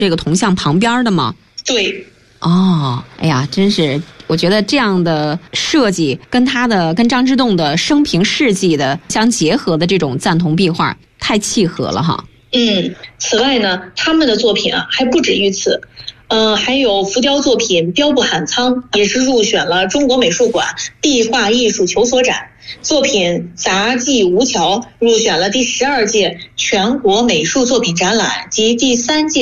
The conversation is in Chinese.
这个铜像旁边的吗？ 对。 哦，哎呀，真是，我觉得这样的设计跟张之洞的生平事迹的相结合的这种赞铜壁画太契合了哈。 此外呢，他们的作品还不止于此。还有浮雕作品标布罕仓，也是入选了中国美术馆壁画艺术求索展。作品杂技吴桥入选了第12届全国美术作品展览及第3届